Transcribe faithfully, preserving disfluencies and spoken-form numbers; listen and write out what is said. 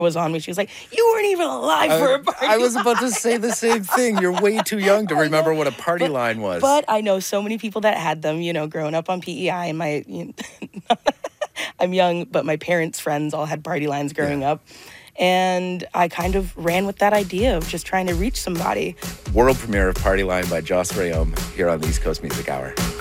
was on me. She was like, you weren't even alive for a party I was line. about to say the same thing. You're way too young to remember what a party but, line was. But I know so many people that had them, you know, growing up on P E I. And my, you know, I'm young, but my parents' friends all had party lines growing yeah. up. And I kind of ran with that idea of just trying to reach somebody. World premiere of Party Line by Joss Rayom here on the East Coast Music Hour.